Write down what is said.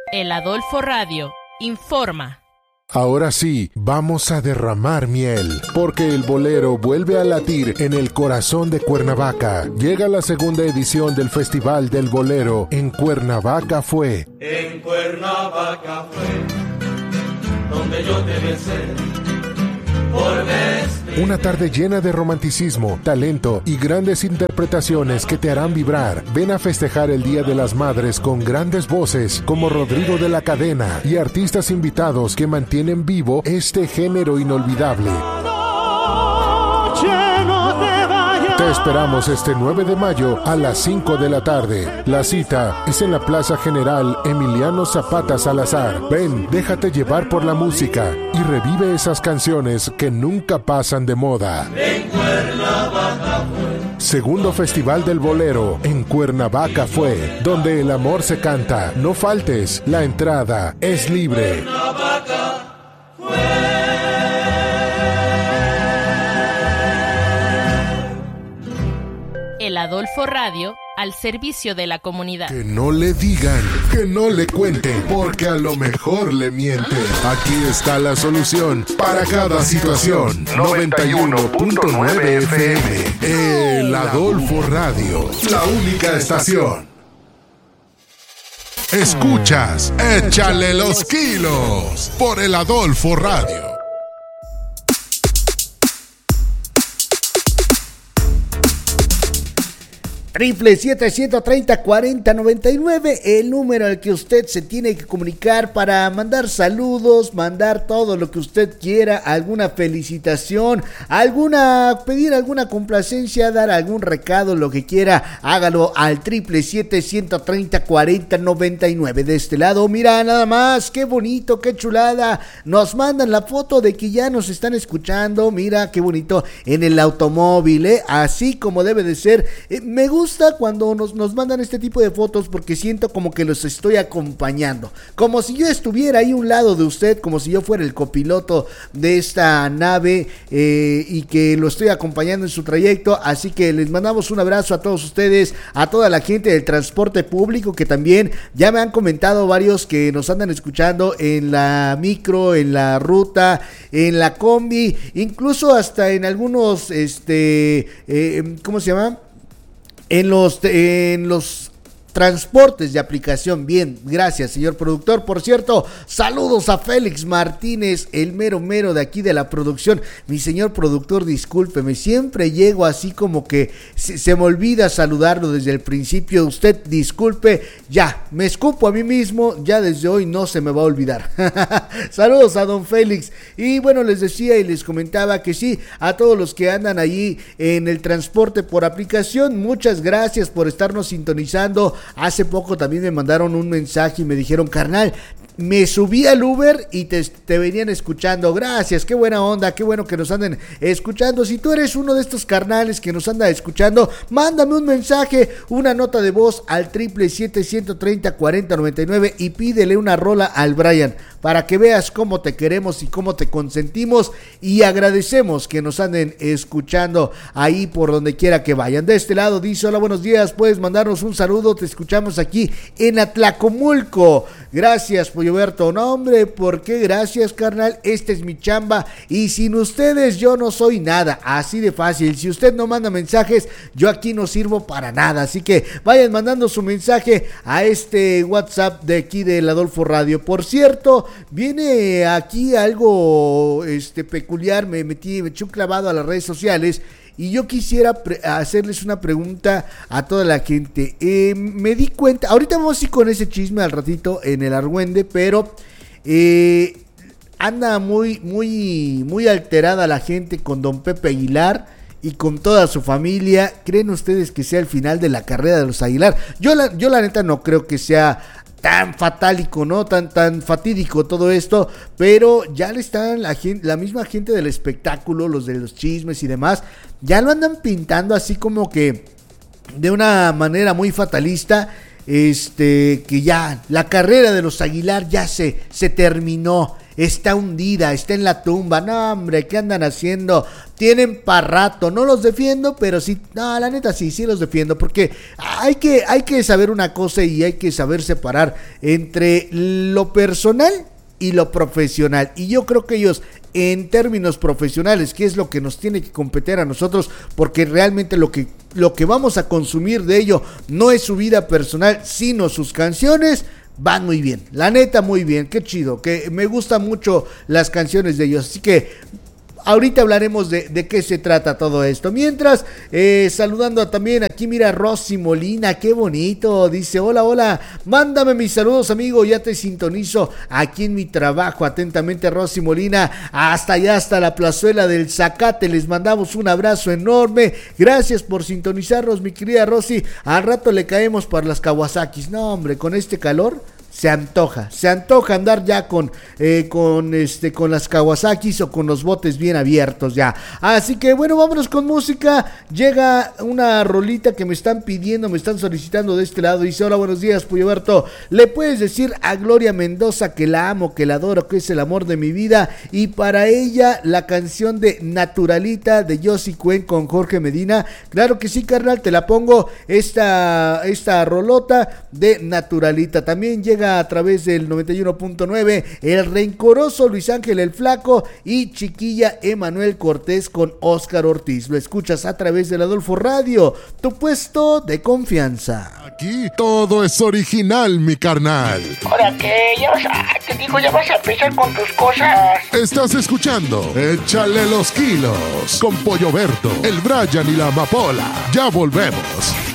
El Adolfo Radio informa. Ahora sí, vamos a derramar miel, porque el bolero vuelve a latir en el corazón de Cuernavaca. Llega la segunda edición del Festival del Bolero. En Cuernavaca fue. En Cuernavaca fue donde yo te besé por vez. Una tarde llena de romanticismo, talento y grandes interpretaciones que te harán vibrar. Ven a festejar el Día de las Madres con grandes voces como Rodrigo de la Cadena y artistas invitados que mantienen vivo este género inolvidable. Te esperamos este 9 de mayo a las 5 de la tarde. La cita es en la Plaza General Emiliano Zapata Salazar. Ven, déjate llevar por la música y revive esas canciones que nunca pasan de moda. En Cuernavaca fue. Segundo Festival del Bolero en Cuernavaca fue, donde el amor se canta. No faltes, la entrada es libre. Cuernavaca fue. El Adolfo Radio, al servicio de la comunidad. Que no le digan, que no le cuenten, porque a lo mejor le mienten. Aquí está la solución para cada situación. 91.9 FM. El Adolfo Radio, la única estación. Escuchas, échale los kilos por el Adolfo Radio. Triple 730-4099, el número al que usted se tiene que comunicar para mandar saludos, mandar todo lo que usted quiera, alguna felicitación, pedir alguna complacencia, dar algún recado, lo que quiera, hágalo al 777-130-4099. De este lado, mira nada más, qué bonito, qué chulada, nos mandan la foto de que ya nos están escuchando, mira qué bonito, en el automóvil, así como debe de ser. Me gusta cuando nos mandan este tipo de fotos porque siento como que los estoy acompañando, como si yo estuviera ahí a un lado de usted, como si yo fuera el copiloto de esta nave y que lo estoy acompañando en su trayecto. Así que les mandamos un abrazo a todos ustedes, a toda la gente del transporte público que también ya me han comentado varios que nos andan escuchando en la micro, en la ruta, en la combi, incluso hasta en algunos ¿cómo se llama? En los transportes de aplicación. Bien, gracias, señor productor. Por cierto, saludos a Félix Martínez, el mero de aquí de la producción. Mi señor productor, discúlpeme, siempre llego así como que se me olvida saludarlo desde el principio. Usted disculpe, ya, me escupo a mí mismo, ya desde hoy no se me va a olvidar. Saludos a don Félix. Y bueno, les decía y les comentaba que sí, a todos los que andan allí en el transporte por aplicación, muchas gracias por estarnos sintonizando. Hace poco también me mandaron un mensaje y me dijeron: carnal, me subí al Uber y te venían escuchando. Gracias, qué buena onda, qué bueno que nos anden escuchando. Si tú eres uno de estos carnales que nos anda escuchando, mándame un mensaje, una nota de voz al 777-130-4099 y pídele una rola al Brian para que veas cómo te queremos y cómo te consentimos y agradecemos que nos anden escuchando ahí por donde quiera que vayan. De este lado dice: hola, buenos días, puedes mandarnos un saludo, te escuchamos aquí en Atlacomulco. Gracias, Polloberto. No, hombre, ¿por qué? Gracias, carnal. Esta es mi chamba y sin ustedes yo no soy nada. Así de fácil. Si usted no manda mensajes, yo aquí no sirvo para nada. Así que vayan mandando su mensaje a este WhatsApp de aquí del Adolfo Radio. Por cierto, viene aquí algo peculiar. Me eché un clavado a las redes sociales y yo quisiera hacerles una pregunta a toda la gente. Me di cuenta, ahorita vamos a ir con ese chisme al ratito en el argüende, pero anda muy alterada la gente con don Pepe Aguilar y con toda su familia. ¿Creen ustedes que sea el final de la carrera de los Aguilar? Yo la neta no creo que sea tan fatálico, ¿no? Tan fatídico todo esto, pero ya le están la misma gente del espectáculo, los de los chismes y demás, ya lo andan pintando así como que de una manera muy fatalista, que ya la carrera de los Aguilar ya se terminó. está hundida, está en la tumba. No, hombre, ¿qué andan haciendo? Tienen para rato. No los defiendo, pero sí, no, la neta sí los defiendo, porque hay que saber una cosa y hay que saber separar entre lo personal y lo profesional. Y yo creo que ellos, en términos profesionales, que es lo que nos tiene que competir a nosotros, porque realmente lo que vamos a consumir de ello no es su vida personal, sino sus canciones, van muy bien. La neta, muy bien, qué chido, que me gustan mucho las canciones de ellos. Así que ahorita hablaremos de qué se trata todo esto. Mientras, saludando también aquí, mira, Rosy Molina, qué bonito. Dice, hola, mándame mis saludos, amigo, ya te sintonizo aquí en mi trabajo. Atentamente, Rosy Molina, hasta allá, hasta la plazuela del Zacate. Les mandamos un abrazo enorme. Gracias por sintonizarnos, mi querida Rosy. Al rato le caemos para las Kawasakis. No, hombre, con este calor se antoja andar ya con las Kawasakis o con los botes bien abiertos ya. Así que bueno, vámonos con música. Llega una rolita que me están pidiendo, me están solicitando de este lado. Dice, hola, buenos días, Puyoberto. ¿Le puedes decir a Gloria Mendoza que la amo, que la adoro, que es el amor de mi vida? Y para ella, la canción de Naturalita de Yossi Cuen con Jorge Medina. Claro que sí, carnal, te la pongo, esta rolota de Naturalita. También llega a través del 91.9 el rencoroso Luis Ángel el Flaco y Chiquilla Emanuel Cortés con Óscar Ortiz. Lo escuchas a través del Adolfo Radio, tu puesto de confianza. Aquí todo es original, mi carnal. ¿Ahora qué? Ya vas a empezar con tus cosas. Estás escuchando Échale los kilos con Pollo Berto, el Brian y la Amapola. Ya volvemos.